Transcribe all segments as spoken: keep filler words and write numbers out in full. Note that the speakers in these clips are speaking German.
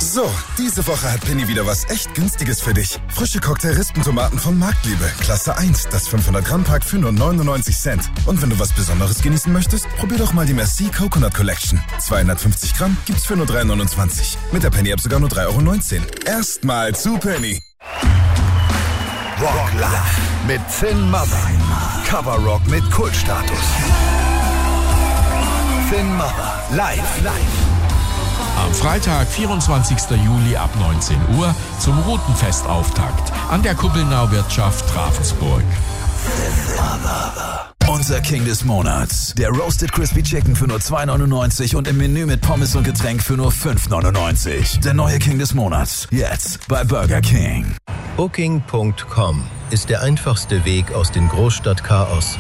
So, diese Woche hat Penny wieder was echt Günstiges für dich. Frische Cocktail-Rispentomaten von Marktliebe. Klasse eins, das fünfhundert Gramm Pack für nur neunundneunzig Cent. Und wenn du was Besonderes genießen möchtest, probier doch mal die Merci Coconut Collection. zweihundertfünfzig Gramm gibt's für nur drei neunundzwanzig. Mit der Penny-App sogar nur drei Euro neunzehn. Erstmal zu Penny. Rock Live mit Thin Mother. Cover Rock mit Kultstatus. Thin Mother. Live, live. Am Freitag, vierundzwanzigsten Juli ab neunzehn Uhr zum Routenfestauftakt an der Kuppelnau Wirtschaft Ravensburg. Unser King des Monats. Der Roasted Crispy Chicken für nur zwei neunundneunzig und im Menü mit Pommes und Getränk für nur fünf neunundneunzig. Der neue King des Monats. Jetzt bei Burger King. Booking Punkt com ist der einfachste Weg aus dem Großstadtchaos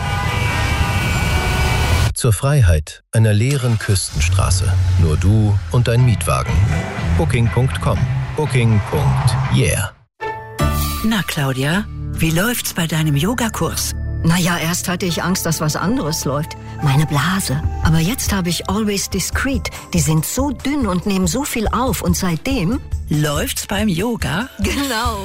zur Freiheit einer leeren Küstenstraße. Nur du und dein Mietwagen. Booking Punkt com. Booking. Yeah. Na, Claudia, wie läuft's bei deinem Yogakurs? Naja, erst hatte ich Angst, dass was anderes läuft. Meine Blase. Aber jetzt habe ich Always Discreet. Die sind so dünn und nehmen so viel auf. Und seitdem... Läuft's beim Yoga? Genau.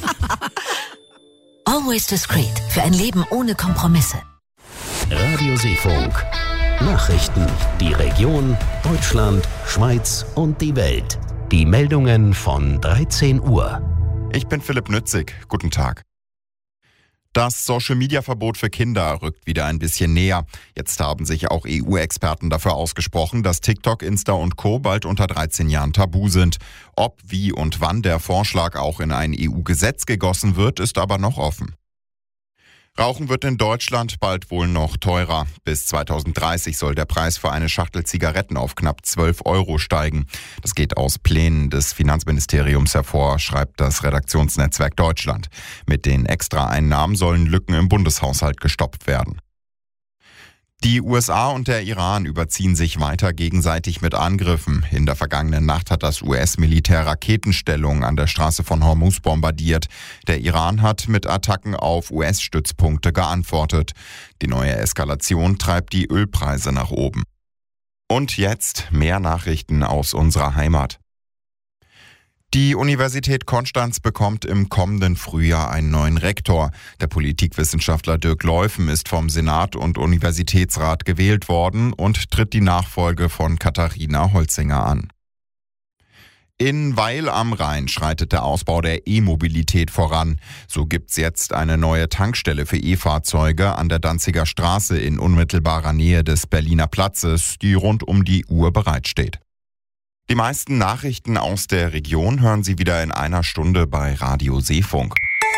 Always Discreet. Für ein Leben ohne Kompromisse. Radio Seefunk. Nachrichten. Die Region, Deutschland, Schweiz und die Welt. Die Meldungen von dreizehn Uhr. Ich bin Philipp Nützig. Guten Tag. Das Social-Media-Verbot für Kinder rückt wieder ein bisschen näher. Jetzt haben sich auch E U-Experten dafür ausgesprochen, dass TikTok, Insta und Co. bald unter dreizehn Jahren tabu sind. Ob, wie und wann der Vorschlag auch in ein E U-Gesetz gegossen wird, ist aber noch offen. Rauchen wird in Deutschland bald wohl noch teurer. Bis zweitausenddreißig soll der Preis für eine Schachtel Zigaretten auf knapp zwölf Euro steigen. Das geht aus Plänen des Finanzministeriums hervor, schreibt das Redaktionsnetzwerk Deutschland. Mit den Extraeinnahmen sollen Lücken im Bundeshaushalt gestopft werden. Die U S A und der Iran überziehen sich weiter gegenseitig mit Angriffen. In der vergangenen Nacht hat das U S-Militär Raketenstellungen an der Straße von Hormuz bombardiert. Der Iran hat mit Attacken auf U S-Stützpunkte geantwortet. Die neue Eskalation treibt die Ölpreise nach oben. Und jetzt mehr Nachrichten aus unserer Heimat. Die Universität Konstanz bekommt im kommenden Frühjahr einen neuen Rektor. Der Politikwissenschaftler Dirk Leufen ist vom Senat und Universitätsrat gewählt worden und tritt die Nachfolge von Katharina Holzinger an. In Weil am Rhein schreitet der Ausbau der E-Mobilität voran. So gibt's jetzt eine neue Tankstelle für E-Fahrzeuge an der Danziger Straße in unmittelbarer Nähe des Berliner Platzes, die rund um die Uhr bereitsteht. Die meisten Nachrichten aus der Region hören Sie wieder in einer Stunde bei Radio Seefunk.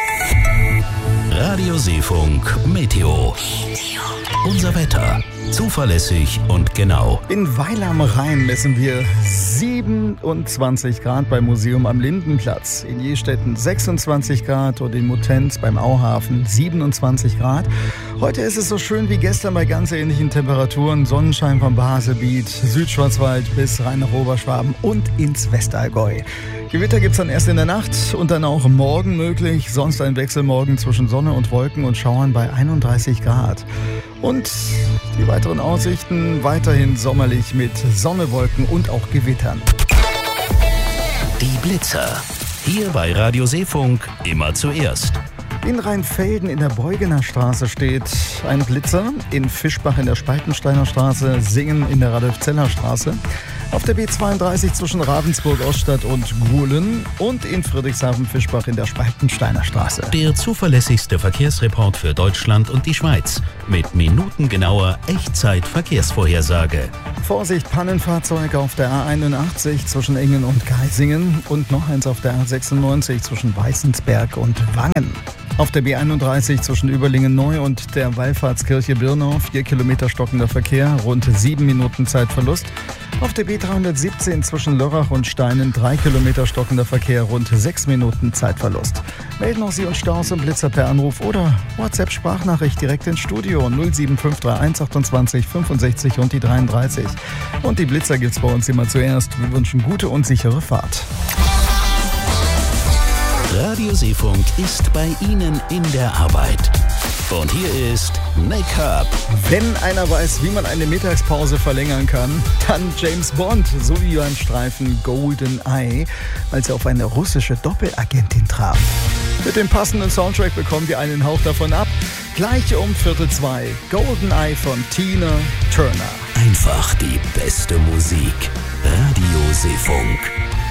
Radio Seefunk Meteo. Unser Wetter. Zuverlässig und genau. In Weil am Rhein messen wir siebenundzwanzig Grad beim Museum am Lindenplatz. In Jestetten sechsundzwanzig Grad und in Muttenz beim Auhafen siebenundzwanzig Grad. Heute ist es so schön wie gestern bei ganz ähnlichen Temperaturen. Sonnenschein vom Baselbiet, Südschwarzwald bis rein nach Oberschwaben und ins Westallgäu. Gewitter gibt's dann erst in der Nacht und dann auch morgen möglich. Sonst ein Wechselmorgen zwischen Sonne und Wolken und Schauern bei einunddreißig Grad. Und die weiteren Aussichten weiterhin sommerlich mit Sonne, Wolken und auch Gewittern. Die Blitzer. Hier bei Radio Seefunk immer zuerst. In Rheinfelden in der Beugener Straße steht ein Blitzer. In Fischbach in der Spaltensteiner Straße, Singen in der Radolf-Zeller Straße. Auf der B zweiunddreißig zwischen Ravensburg-Oststadt und Guhlen und in Friedrichshafen-Fischbach in der Spaltensteiner Straße. Der zuverlässigste Verkehrsreport für Deutschland und die Schweiz mit minutengenauer Echtzeit-Verkehrsvorhersage. Vorsicht, Pannenfahrzeuge auf der A einundachtzig zwischen Engen und Geisingen und noch eins auf der A sechsundneunzig zwischen Weißensberg und Wangen. Auf der B einunddreißig zwischen Überlingen-Neu und der Wallfahrtskirche Birnau vier Kilometer stockender Verkehr, rund sieben Minuten Zeitverlust. Auf der B dreihundertsiebzehn zwischen Lörrach und Steinen drei Kilometer stockender Verkehr, rund sechs Minuten Zeitverlust. Melden auch Sie uns Staus und Blitzer per Anruf oder WhatsApp-Sprachnachricht direkt ins Studio null sieben fünf drei eins achtundzwanzig fünfundsechzig und die dreiunddreißig. Und die Blitzer gibt's bei uns immer zuerst. Wir wünschen gute und sichere Fahrt. Radio Seefunk ist bei Ihnen in der Arbeit. Und hier ist Make-up. Wenn einer weiß, wie man eine Mittagspause verlängern kann, dann James Bond, so wie beim Streifen GoldenEye, als er auf eine russische Doppelagentin traf. Mit dem passenden Soundtrack bekommen wir einen Hauch davon ab. Gleich um Viertel zwei, GoldenEye von Tina Turner. Einfach die beste Musik. Radio Seefunk.